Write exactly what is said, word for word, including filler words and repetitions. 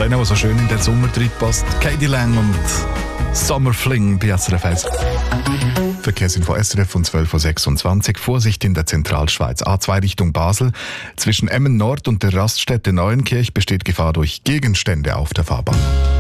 einer, der so schön in den Sommer passt. Katie Lang und Summer Fling bei S R F eins. Verkehrsinfo S R F von zwölf Uhr sechsundzwanzig. Vorsicht in der Zentralschweiz. A zwei Richtung Basel. Zwischen Emmen Nord und der Raststätte Neuenkirch besteht Gefahr durch Gegenstände auf der Fahrbahn.